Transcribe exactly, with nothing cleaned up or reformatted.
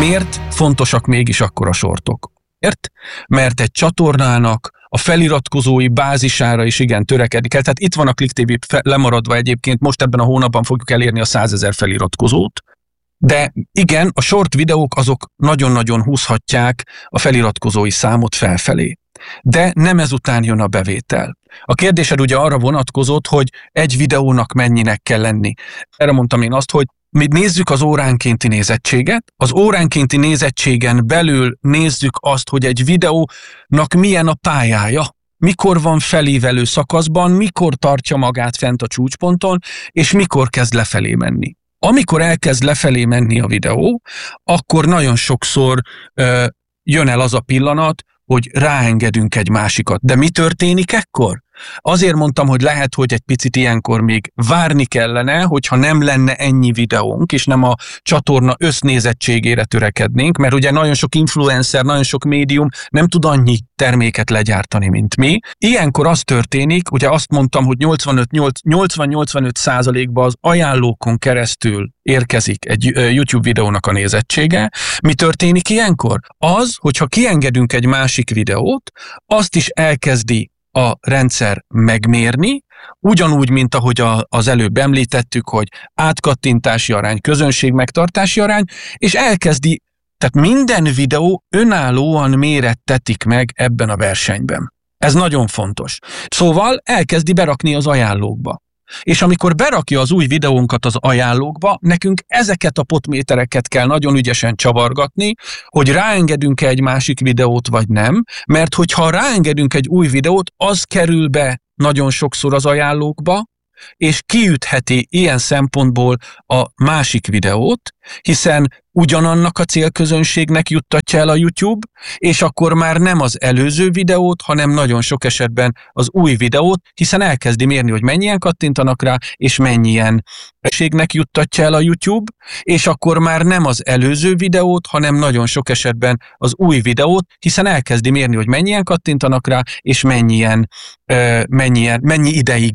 Miért fontosak mégis akkor a sortok? Miért? Mert egy csatornának a feliratkozói bázisára is igen törekedni kell. Tehát itt van a ClickTV lemaradva egyébként, most ebben a hónapban fogjuk elérni a százezer feliratkozót, de igen, a short videók azok nagyon-nagyon húzhatják a feliratkozói számot felfelé. De nem ezután jön a bevétel. A kérdésed ugye arra vonatkozott, hogy egy videónak mennyinek kell lenni. Erre mondtam én azt, hogy mi nézzük az óránkénti nézettséget, az óránkénti nézettségen belül nézzük azt, hogy egy videónak milyen a pályája, mikor van felívelő szakaszban, mikor tartja magát fent a csúcsponton, és mikor kezd lefelé menni. Amikor elkezd lefelé menni a videó, akkor nagyon sokszor ö, jön el az a pillanat, hogy ráengedünk egy másikat. De mi történik ekkor? Azért mondtam, hogy lehet, hogy egy picit ilyenkor még várni kellene, hogyha nem lenne ennyi videónk, és nem a csatorna össznézettségére törekednénk, mert ugye nagyon sok influencer, nagyon sok médium nem tud annyi terméket legyártani, mint mi. Ilyenkor az történik, ugye azt mondtam, hogy nyolcvan-nyolcvanöt százalékban az ajánlókon keresztül érkezik egy YouTube videónak a nézettsége. Mi történik ilyenkor? Az, hogyha kiengedünk egy másik videót, azt is elkezdi a rendszer megmérni, ugyanúgy, mint ahogy a, az előbb említettük, hogy átkattintási arány, közönség megtartási arány, és elkezdi, tehát minden videó önállóan mérettetik meg ebben a versenyben. Ez nagyon fontos. Szóval elkezdi berakni az ajánlókba. És amikor berakja az új videónkat az ajánlókba, nekünk ezeket a potmétereket kell nagyon ügyesen csavargatni, hogy ráengedünk-e egy másik videót, vagy nem, mert hogyha ráengedünk egy új videót, az kerül be nagyon sokszor az ajánlókba, és kiütheti ilyen szempontból a másik videót, hiszen ugyanannak a célközönségnek juttatja el a YouTube, és akkor már nem az előző videót, hanem nagyon sok esetben az új videót, hiszen elkezdi mérni, hogy mennyien kattintanak rá, és mennyien ségnek juttatja el a YouTube, és akkor már nem az előző videót, hanem nagyon sok esetben az új videót, hiszen elkezdi mérni, hogy mennyien kattintanak rá, és mennyien, mennyien, mennyi ideig